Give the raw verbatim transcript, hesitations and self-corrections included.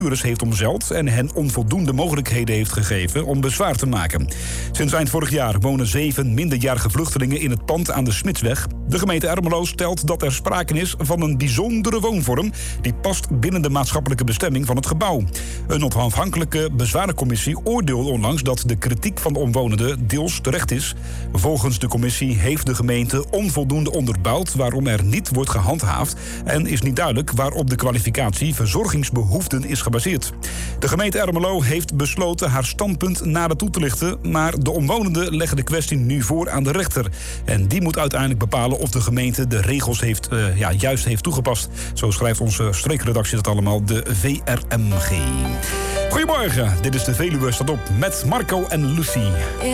heeft omzeild en hen onvoldoende mogelijkheden heeft gegeven om bezwaar te maken. Sinds eind vorig jaar wonen zeven minderjarige vluchtelingen in het pand aan de Smitsweg. De gemeente Ermelo stelt dat er sprake is van een bijzondere woonvorm die past binnen de maatschappelijke bestemming van het gebouw. Een onafhankelijke bezwarencommissie oordeelde onlangs dat de kritiek van de omwonenden deels terecht is. Volgens de commissie heeft de gemeente onvoldoende onderbouwd waarom er niet wordt gehandhaafd en is niet duidelijk waarop de kwalificatie verzorgingsbehoeften is gebaseerd. De gemeente Ermelo heeft besloten haar standpunt nader toe te lichten, maar de omwonenden leggen de kwestie nu voor aan de rechter. En die moet uiteindelijk bepalen of de gemeente de regels heeft, uh, ja, juist heeft toegepast. Zo schrijft onze streekredactie dat allemaal, de V R M G. Goedemorgen, dit is de Veluwe staat op met Marco en Lucie.